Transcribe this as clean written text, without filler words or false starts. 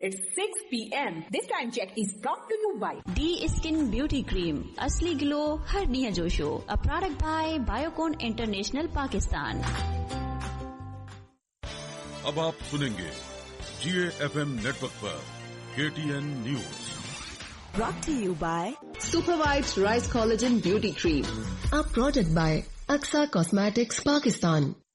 It's 6 p.m. This time check is brought to you by D Skin Beauty Cream. असली glow हर निया जोशो. A product by Biocon International Pakistan. अब आप सुनेंगे GAFM network पर KTN news. Brought to you by Super White Rice Collagen Beauty Cream. A product by Aksa Cosmetics Pakistan.